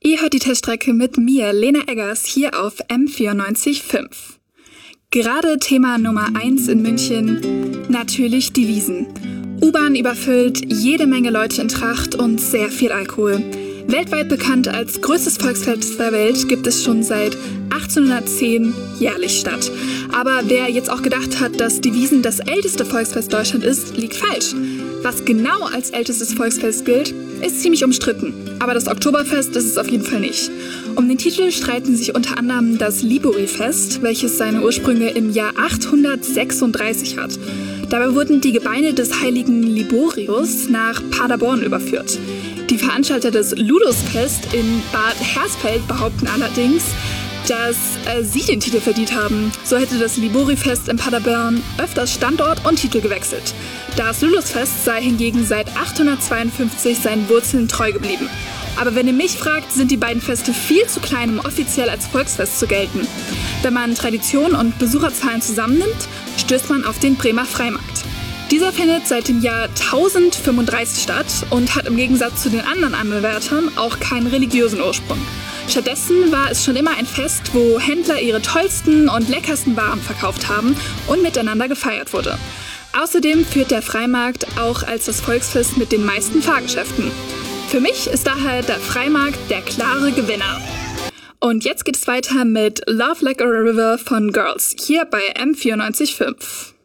Ihr hört die Teststrecke mit mir, Lena Eggers, hier auf M94.5. Gerade Thema Nummer 1 in München, natürlich die Wiesn. U-Bahn überfüllt, jede Menge Leute in Tracht und sehr viel Alkohol. Weltweit bekannt als größtes Volksfest der Welt, gibt es schon seit 1810 jährlich statt. Aber wer jetzt auch gedacht hat, dass die Wiesn das älteste Volksfest Deutschland ist, liegt falsch. Was genau als ältestes Volksfest gilt, ist ziemlich umstritten. Aber das Oktoberfest ist es auf jeden Fall nicht. Um den Titel streiten sich unter anderem das Libori-Fest, welches seine Ursprünge im Jahr 836 hat. Dabei wurden die Gebeine des heiligen Liborius nach Paderborn überführt. Die Veranstalter des Ludusfest in Bad Hersfeld behaupten allerdings, dass sie den Titel verdient haben. So hätte das Libori-Fest in Paderborn öfters Standort und Titel gewechselt. Das Ludusfest sei hingegen seit 852 seinen Wurzeln treu geblieben. Aber wenn ihr mich fragt, sind die beiden Feste viel zu klein, um offiziell als Volksfest zu gelten. Wenn man Tradition und Besucherzahlen zusammennimmt, stößt man auf den Bremer Freimarkt. Dieser findet seit dem Jahr 1035 statt und hat im Gegensatz zu den anderen Anwärtern auch keinen religiösen Ursprung. Stattdessen war es schon immer ein Fest, wo Händler ihre tollsten und leckersten Waren verkauft haben und miteinander gefeiert wurde. Außerdem führt der Freimarkt auch als das Volksfest mit den meisten Fahrgeschäften. Für mich ist daher der Freimarkt der klare Gewinner. Und jetzt geht es weiter mit Love Like a River von Girls, hier bei M94.5.